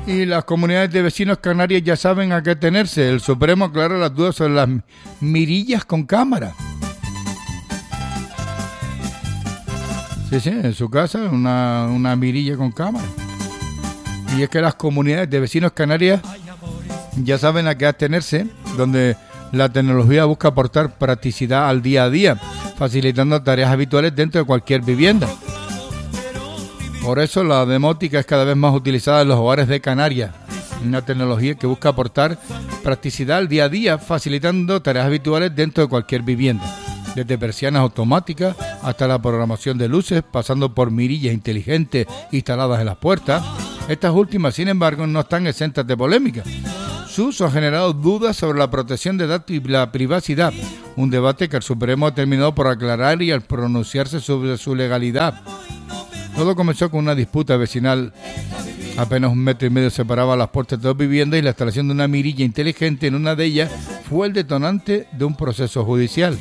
Y las comunidades de vecinos canarias ya saben a qué tenerse. El Supremo aclara las dudas sobre las mirillas con cámara. Sí, en su casa una mirilla con cámara. Y es que las comunidades de vecinos canarias ya saben a qué atenerse, donde la tecnología busca aportar practicidad al día a día, facilitando tareas habituales dentro de cualquier vivienda. Por eso la domótica es cada vez más utilizada en los hogares de Canarias, una tecnología que busca aportar practicidad al día a día, facilitando tareas habituales dentro de cualquier vivienda, desde persianas automáticas hasta la programación de luces, pasando por mirillas inteligentes instaladas en las puertas. Estas últimas, sin embargo, no están exentas de polémica. Su uso ha generado dudas sobre la protección de datos y la privacidad, un debate que el Supremo ha terminado por aclarar y al pronunciarse sobre su legalidad. Todo comenzó con una disputa vecinal. Apenas 1,5 metros separaba las puertas de dos viviendas y la instalación de una mirilla inteligente en una de ellas fue el detonante de un proceso judicial.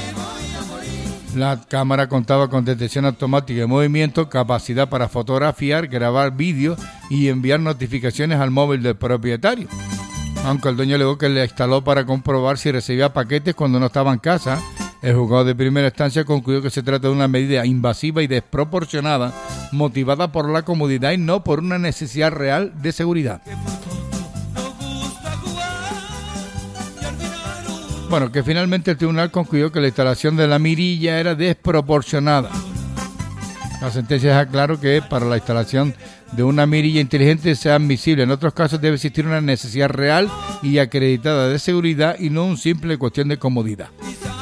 La cámara contaba con detección automática de movimiento, capacidad para fotografiar, grabar vídeos y enviar notificaciones al móvil del propietario. Aunque el dueño alegó que la instaló para comprobar si recibía paquetes cuando no estaba en casa, el juzgado de primera instancia concluyó que se trata de una medida invasiva y desproporcionada, motivada por la comodidad y no por una necesidad real de seguridad. Bueno, que finalmente el tribunal concluyó que la instalación de la mirilla era desproporcionada. La sentencia deja claro que para la instalación de una mirilla inteligente sea admisible. En otros casos debe existir una necesidad real y acreditada de seguridad y no una simple cuestión de comodidad.